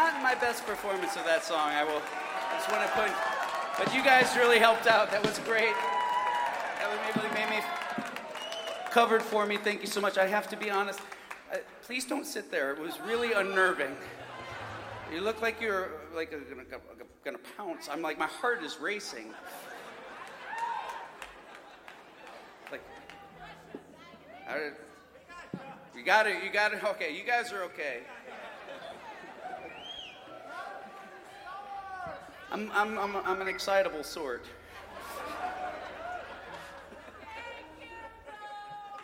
not my best performance of that song. I will just want to put, but you guys really helped out. That was great. That really made me covered for me. Thank you so much. I have to be honest. Please don't sit there. It was really unnerving. You look like you're like gonna pounce. I'm like, my heart is racing. Like, you got it. Okay, you guys are okay. I'm an excitable sort.